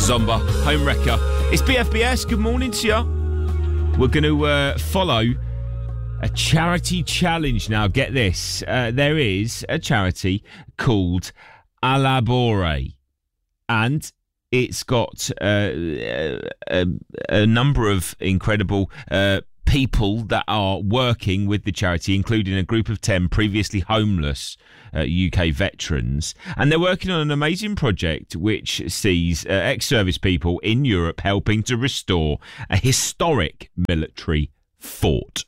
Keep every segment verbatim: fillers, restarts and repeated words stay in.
Zomba, Home Wrecker. It's B F B S. Good morning to you. We're going to uh, follow a charity challenge now. Get this. Uh, there is a charity called Alabore, and it's got uh, a, a number of incredible uh, people that are working with the charity, including a group of ten previously homeless uh, U K veterans. And they're working on an amazing project which sees uh, ex-service people in Europe helping to restore a historic military fort.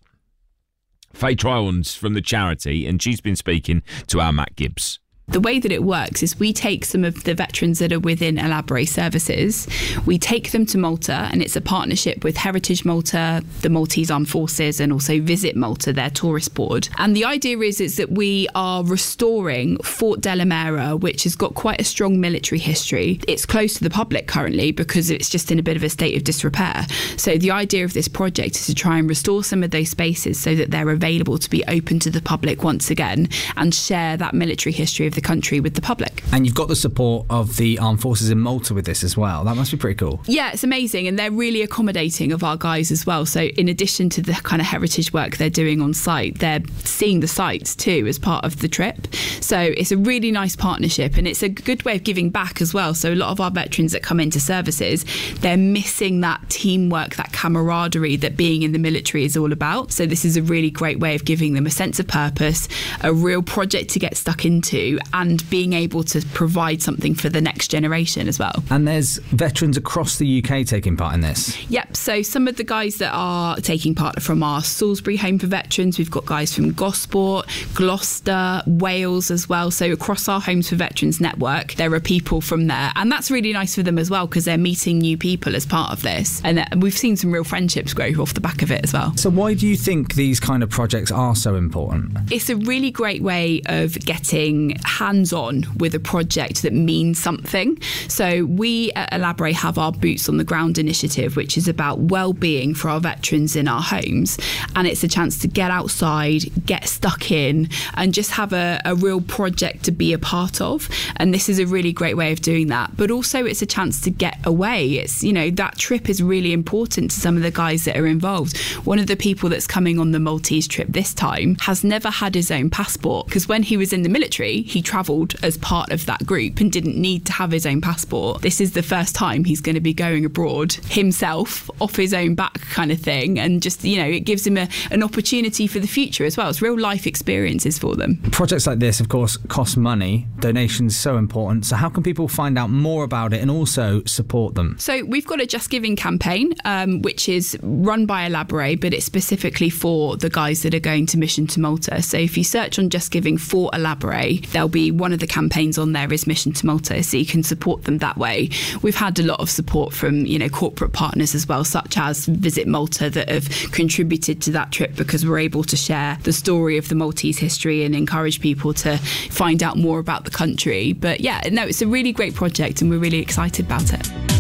Faye Tryon's from the charity, and she's been speaking to our Matt Gibbs. The way that it works is we take some of the veterans that are within Alabore services, we take them to Malta, and it's a partnership with Heritage Malta, the Maltese Armed Forces, and also Visit Malta, their tourist board. And the idea is, is that we are restoring Fort Delamere, which has got quite a strong military history. It's closed to the public currently because it's just in a bit of a state of disrepair. So the idea of this project is to try and restore some of those spaces so that they're available to be open to the public once again and share that military history of the country with the public. And you've got the support of the armed forces in Malta with this as well. That must be pretty cool. Yeah, it's amazing, and they're really accommodating of our guys as well. So in addition to the kind of heritage work they're doing on site, they're seeing the sites too as part of the trip. So it's a really nice partnership, and it's a good way of giving back as well. So a lot of our veterans that come into services, they're missing that teamwork, that camaraderie that being in the military is all about. So this is a really great way of giving them a sense of purpose, a real project to get stuck into, and being able to provide something for the next generation as well. And there's veterans across the U K taking part in this? Yep, so some of the guys that are taking part are from our Salisbury Home for Veterans. We've got guys from Gosport, Gloucester, Wales as well. So across our Homes for Veterans network, there are people from there. And that's really nice for them as well, because they're meeting new people as part of this. And we've seen some real friendships grow off the back of it as well. So why do you think these kind of projects are so important? It's a really great way of getting hands-on with a project that means something. So we at Alabore have our Boots on the Ground initiative, which is about well-being for our veterans in our homes. And it's a chance to get outside, get stuck in, and just have a, a real project to be a part of. And this is a really great way of doing that. But also it's a chance to get away. It's, you know, that trip is really important to some of the guys that are involved. One of the people that's coming on the Maltese trip this time has never had his own passport, because when he was in the military, he travelled as part of that group and didn't need to have his own passport. This is the first time he's going to be going abroad himself, off his own back kind of thing. And just, you know, it gives him a, an opportunity for the future as well. It's real life experiences for them. Projects like this, of course, cost money. Donations so important. So how can people find out more about it and also support them? So we've got a Just Giving campaign, um, which is run by Alabore, but it's specifically for the guys that are going to Mission to Malta. So if you search on Just Giving for Alabore, there'll be one of the campaigns on there is Mission to Malta, so you can support them that way. We've had a lot of support from, you know, corporate partners as well, such as Visit Malta, that have contributed to that trip, because we're able to share the story of the Maltese history and encourage people to find out more about the country. But yeah, no, it's a really great project and we're really excited about it.